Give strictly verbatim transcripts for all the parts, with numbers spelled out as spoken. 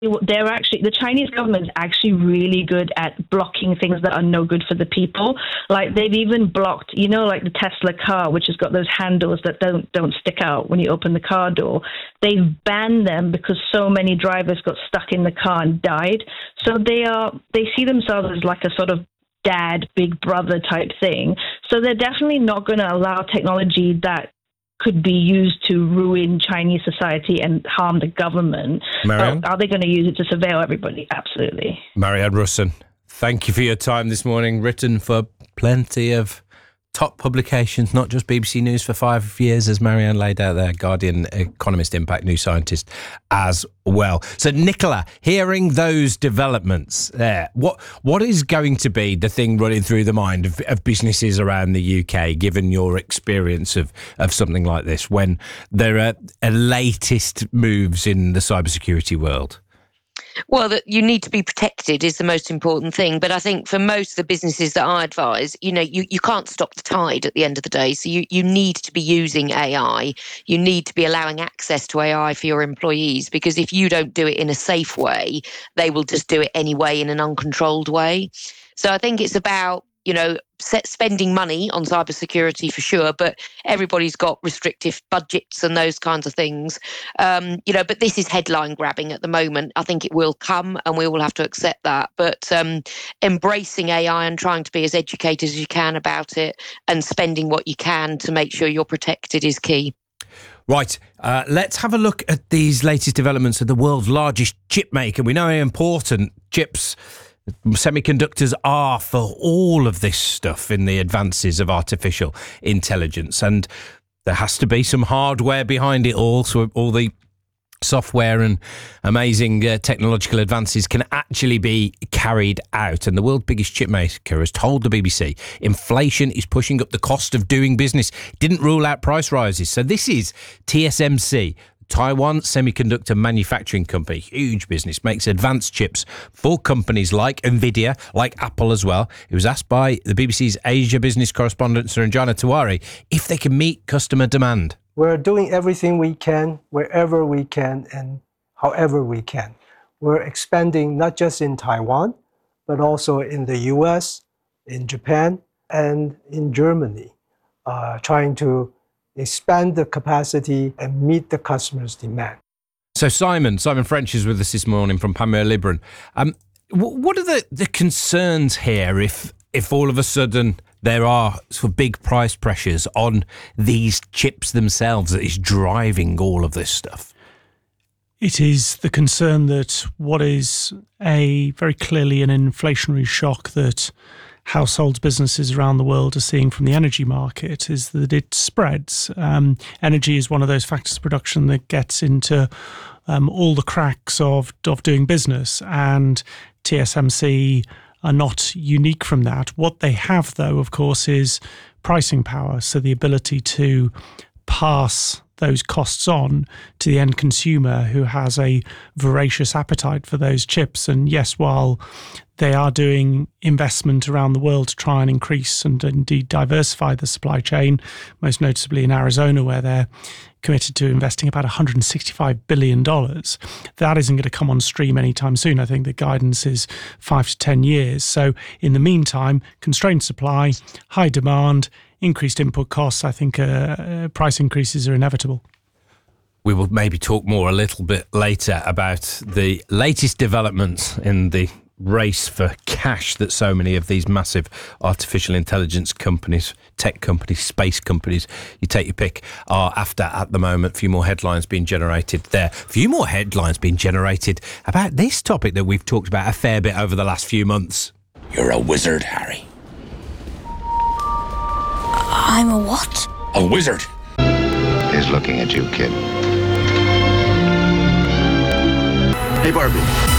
they're actually, the Chinese government is actually really good at blocking things that are no good for the people. Like they've even blocked, you know, like the Tesla car, which has got those handles that don't don't stick out when you open the car door. They've banned them because so many drivers got stuck in the car and died. So they are they see themselves as like a sort of dad, big brother type thing. So they're definitely not going to allow technology that could be used to ruin Chinese society and harm the government. Marianne? Are they going to use it to surveil everybody? Absolutely. Marianne Russon, thank you for your time this morning. Written for plenty of top publications, not just B B C News for five years, as Marianne laid out there, Guardian, Economist, Impact, New Scientist as well. So, Nicola, hearing those developments there, what what is going to be the thing running through the mind of, of businesses around the U K, given your experience of, of something like this, when there are uh, latest moves in the cybersecurity world? Well, that you need to be protected is the most important thing. But I think for most of the businesses that I advise, you know, you, you can't stop the tide at the end of the day. So you, you need to be using A I. You need to be allowing access to A I for your employees, because if you don't do it in a safe way, they will just do it anyway in an uncontrolled way. So I think it's about, you know, set spending money on cybersecurity for sure, but everybody's got restrictive budgets and those kinds of things. Um, you know, but this is headline grabbing at the moment. I think it will come and we will have to accept that. But um, embracing A I and trying to be as educated as you can about it and spending what you can to make sure you're protected is key. Right, uh, let's have a look at these latest developments of the world's largest chip maker. We know how important chips, semiconductors are for all of this stuff in the advances of artificial intelligence, and there has to be some hardware behind it all, so all the software and amazing uh, technological advances can actually be carried out. And the world's biggest chip maker has told the B B C inflation is pushing up the cost of doing business. It didn't rule out price rises. So this is T S M C, Taiwan Semiconductor Manufacturing Company, huge business, makes advanced chips for companies like Nvidia, like Apple as well. It was asked by the B B C's Asia business correspondent Saranjana Tiwari if they can meet customer demand. We're doing everything we can, wherever we can, and however we can. We're expanding not just in Taiwan, but also in the U S, in Japan, and in Germany, uh, trying to expand the capacity and meet the customer's demand. So Simon, Simon French is with us this morning from Panmure Liberum. Um, what are the, the concerns here if if all of a sudden there are sort of big price pressures on these chips themselves that is driving all of this stuff? It is the concern that what is a very clearly an inflationary shock that households, businesses around the world are seeing from the energy market is that it spreads. Um, energy is one of those factors of production that gets into um, all the cracks of, of doing business, and T S M C are not unique from that. What they have, though, of course, is pricing power, so the ability to pass those costs on to the end consumer who has a voracious appetite for those chips. And yes, while they are doing investment around the world to try and increase and indeed diversify the supply chain, most noticeably in Arizona, where they're committed to investing about one hundred sixty-five billion dollars. That isn't going to come on stream anytime soon. I think the guidance is five to ten years. So in the meantime, constrained supply, high demand, increased input costs, I think uh, uh, price increases are inevitable. We will maybe talk more a little bit later about the latest developments in the race for cash that so many of these massive artificial intelligence companies, tech companies, space companies, you take your pick, are after at the moment. A few more headlines being generated there. A few more headlines being generated about this topic that we've talked about a fair bit over the last few months. You're a wizard, Harry. I'm a what? A wizard. He's looking at you, kid. Hey, Barbie.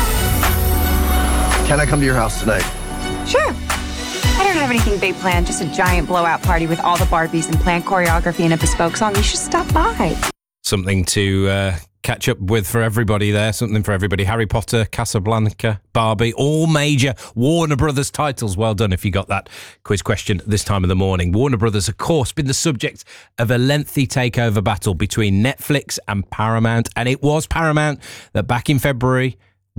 Can I come to your house tonight? Sure. I don't have anything big planned, just a giant blowout party with all the Barbies and planned choreography and a bespoke song. You should stop by. Something to uh, catch up with for everybody there. Something for everybody. Harry Potter, Casablanca, Barbie, all major Warner Brothers titles. Well done if you got that quiz question this time of the morning. Warner Brothers, of course, been the subject of a lengthy takeover battle between Netflix and Paramount. And it was Paramount that back in February